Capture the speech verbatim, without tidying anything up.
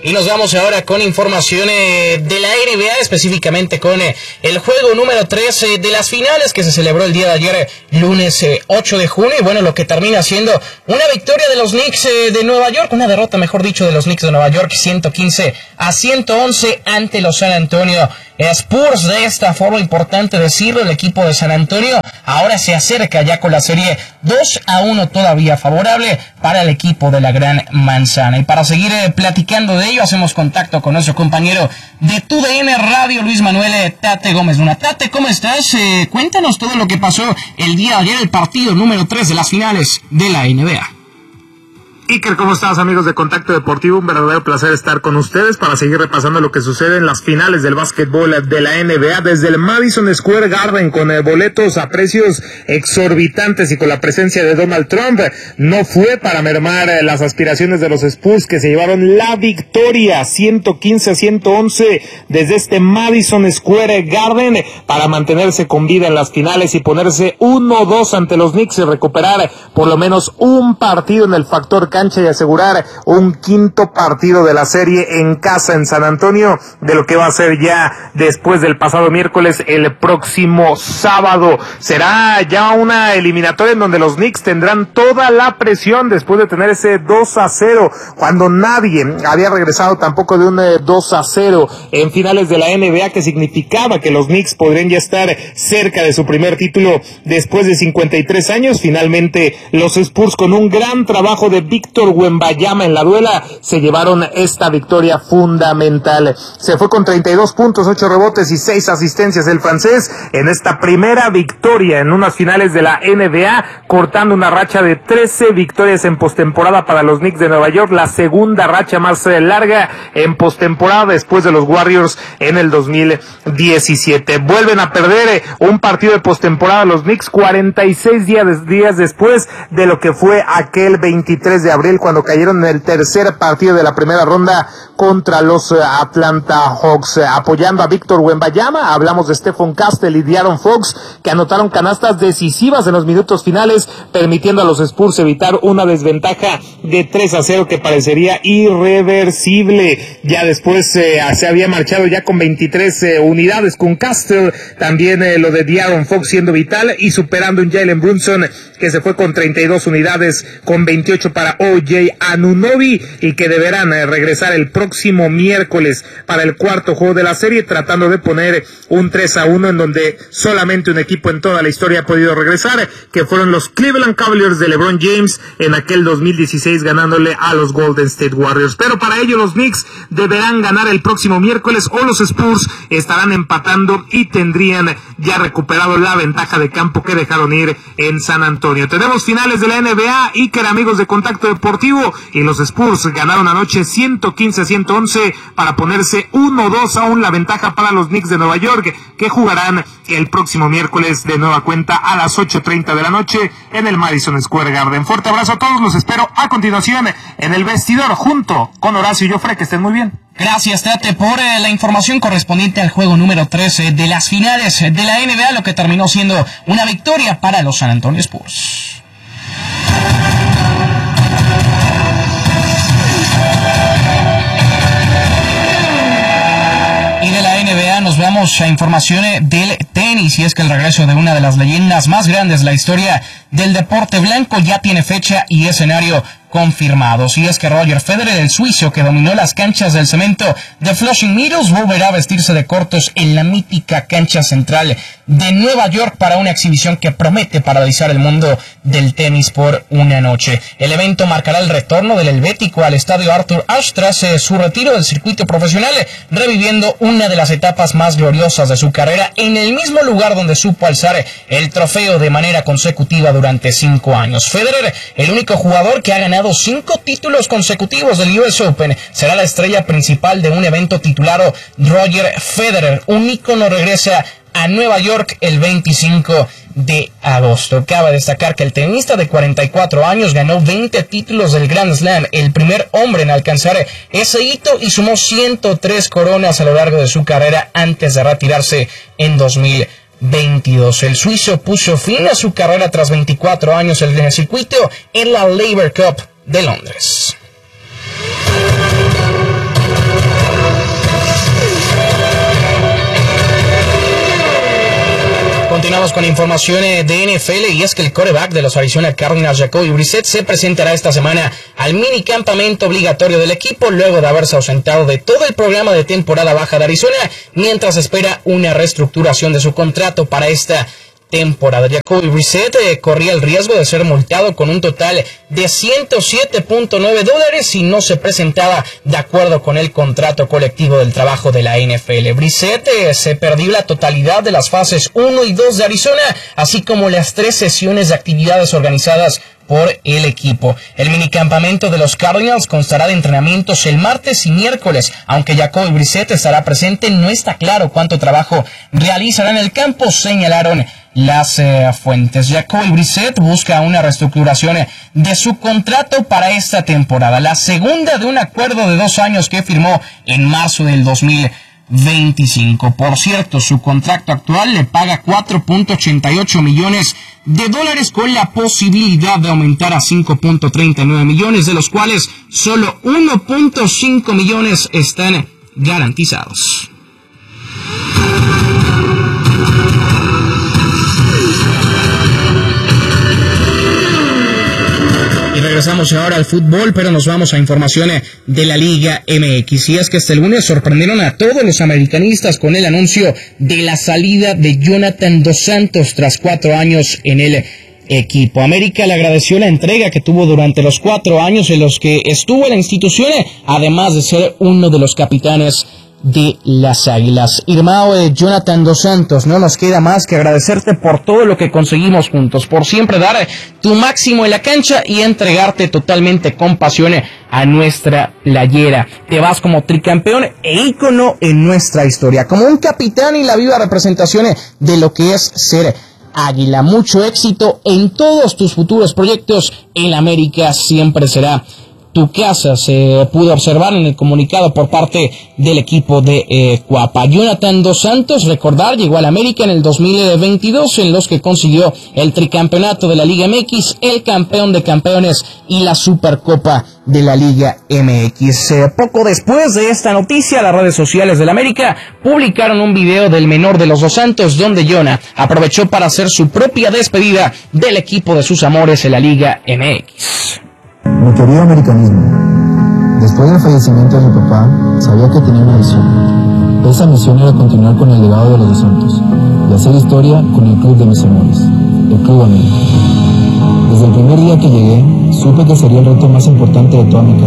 Y nos vamos ahora con información eh, de la N B A, específicamente con eh, el juego número tres eh, de las finales que se celebró el día de ayer, eh, lunes eh, ocho de junio. Y bueno, lo que termina siendo una victoria de los Knicks eh, de Nueva York, una derrota, mejor dicho, de los Knicks de Nueva York, ciento quince a ciento once ante los San Antonio Spurs. De esta forma, importante decirlo, el equipo de San Antonio ahora se acerca ya con la serie dos a uno todavía favorable para el equipo de la Gran Manzana. Y para seguir eh, platicando de ello, hacemos contacto con nuestro compañero de T U D N Radio, Luis Manuel eh, Tate Gómez Luna. Tate, ¿cómo estás? Eh, cuéntanos todo lo que pasó el día de ayer, el partido número tres de las finales de la N B A. Iker, ¿cómo estás, amigos de Contacto Deportivo? Un verdadero placer estar con ustedes para seguir repasando lo que sucede en las finales del básquetbol de la N B A desde el Madison Square Garden, con eh, boletos a precios exorbitantes y con la presencia de Donald Trump. No fue para mermar eh, las aspiraciones de los Spurs, que se llevaron la victoria ciento quince a ciento once desde este Madison Square Garden para mantenerse con vida en las finales y ponerse uno dos ante los Knicks y recuperar por lo menos un partido en el factor cancha y asegurar un quinto partido de la serie en casa en San Antonio, de lo que va a ser ya después del pasado miércoles, el próximo sábado. Será ya una eliminatoria en donde los Knicks tendrán toda la presión después de tener ese dos a cero, cuando nadie había regresado tampoco de un dos a cero en finales de la N B A, que significaba que los Knicks podrían ya estar cerca de su primer título después de cincuenta y tres años. Finalmente los Spurs, con un gran trabajo de Víctor Wembanyama en la duela, se llevaron esta victoria fundamental. Se fue con treinta y dos puntos, ocho rebotes y seis asistencias el francés en esta primera victoria en unas finales de la N B A, cortando una racha de trece victorias en postemporada para los Knicks de Nueva York, la segunda racha más eh, larga en postemporada después de los Warriors en el dos mil diecisiete. Vuelven a perder eh, un partido de postemporada los Knicks cuarenta y seis días, días después de lo que fue aquel veintitrés de abril, cuando cayeron en el tercer partido de la primera ronda contra los Atlanta Hawks. Apoyando a Víctor Wembanyama, hablamos de Stephon Castle y De'Aaron Fox, que anotaron canastas decisivas en los minutos finales, permitiendo a los Spurs evitar una desventaja de tres a cero que parecería irreversible. Ya después eh, se había marchado ya con veintitrés eh, unidades con Castle, también eh, lo de De'Aaron Fox siendo vital y superando un Jalen Brunson que se fue con treinta y dos unidades, con veintiocho para O J Anunoby, y que deberán eh, regresar el próximo miércoles para el cuarto juego de la serie, tratando de poner un tres a uno en donde solamente un equipo en toda la historia ha podido regresar, que fueron los Cleveland Cavaliers de LeBron James en aquel dos mil dieciséis, ganándole a los Golden State Warriors. Pero para ello los Knicks deberán ganar el próximo miércoles, o los Spurs estarán empatando y tendrían ya recuperado la ventaja de campo que dejaron ir en San Antonio. Tenemos finales de la N B A, Iker, amigos de Contacto Deportivo, y los Spurs ganaron anoche ciento quince a ciento once para ponerse uno dos aún la ventaja para los Knicks de Nueva York, que jugarán el próximo miércoles de nueva cuenta a las ocho treinta de la noche en el Madison Square Garden. Fuerte abrazo a todos, los espero a continuación en el vestidor junto con Horacio y Jofre, que estén muy bien. Gracias, Tate, por eh, la información correspondiente al juego número trece de las finales de la N B A, lo que terminó siendo una victoria para los San Antonio Spurs. Y de la N B A nos vamos a informaciones del tenis, y es que el regreso de una de las leyendas más grandes de la historia del deporte blanco ya tiene fecha y escenario confirmados. Y es que Roger Federer, el suizo que dominó las canchas del cemento de Flushing Meadows, volverá a vestirse de cortos en la mítica cancha central de Nueva York para una exhibición que promete paralizar el mundo del tenis por una noche. El evento marcará el retorno del helvético al estadio Arthur Ashe tras eh, su retiro del circuito profesional, reviviendo una de las etapas más gloriosas de su carrera en el mismo lugar donde supo alzar el trofeo de manera consecutiva durante cinco años. Federer, el único jugador que ha ganado cinco títulos consecutivos del U S Open, será la estrella principal de un evento titulado Roger Federer. Un ícono regresa a Nueva York el veinticinco de agosto. Cabe destacar que el tenista de cuarenta y cuatro años ganó veinte títulos del Grand Slam, el primer hombre en alcanzar ese hito, y sumó ciento tres coronas a lo largo de su carrera antes de retirarse en dos mil veintidós. El suizo puso fin a su carrera tras veinticuatro años en el circuito en la Laver Cup de Londres. Continuamos con información de N F L y es que el quarterback de los Arizona Cardinals, Jacoby Brissett, se presentará esta semana al minicampamento obligatorio del equipo luego de haberse ausentado de todo el programa de temporada baja de Arizona mientras espera una reestructuración de su contrato para esta temporada. Jacoby Brissett eh, corría el riesgo de ser multado con un total de ciento siete punto nueve dólares si no se presentaba de acuerdo con el contrato colectivo del trabajo de la N F L. Brissett eh, se perdió la totalidad de las fases uno y dos de Arizona, así como las tres sesiones de actividades organizadas por el equipo. El minicampamento de los Cardinals constará de entrenamientos el martes y miércoles. Aunque Jacoby Brissett estará presente, no está claro cuánto trabajo realizará en el campo, señalaron las eh, fuentes. Jacoby Brissett busca una reestructuración de su contrato para esta temporada, la segunda de un acuerdo de dos años que firmó en marzo del dos mil veinticinco. Por cierto, su contrato actual le paga cuatro punto ochenta y ocho millones de dólares con la posibilidad de aumentar a cinco punto treinta y nueve millones, de los cuales solo uno punto cinco millones están garantizados. Y regresamos ahora al fútbol, pero nos vamos a informaciones de la Liga M X. Y es que este lunes sorprendieron a todos los americanistas con el anuncio de la salida de Jonathan Dos Santos tras cuatro años en el equipo. América le agradeció la entrega que tuvo durante los cuatro años en los que estuvo en la institución, además de ser uno de los capitanes de las Águilas. Irmão, eh, Jonathan Dos Santos, no nos queda más que agradecerte por todo lo que conseguimos juntos, por siempre dar tu máximo en la cancha y entregarte totalmente con pasión a nuestra playera. Te vas como tricampeón e ícono en nuestra historia, como un capitán y la viva representación de lo que es ser Águila. Mucho éxito en todos tus futuros proyectos. El América siempre será tu casa, se pudo observar en el comunicado por parte del equipo de eh, Cuapa. Jonathan Dos Santos, recordar, llegó al América en el dos mil veintidós, en los que consiguió el tricampeonato de la Liga M X, el campeón de campeones y la Supercopa de la Liga M X. Eh, poco después de esta noticia, las redes sociales del América publicaron un video del menor de los Dos Santos, donde Jonah aprovechó para hacer su propia despedida del equipo de sus amores en la Liga M X. Mi querido americanismo, después del fallecimiento de mi papá, sabía que tenía una misión. Esa misión era continuar con el legado de los Dos Santos y hacer historia con el club de mis amores, el Club América. Desde el primer día que llegué, supe que sería el reto más importante de toda mi carrera.